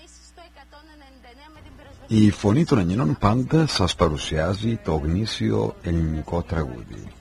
Η Φωνή των Ελλήνων πάντα σας παρουσιάζει το γνήσιο ελληνικό τραγούδι.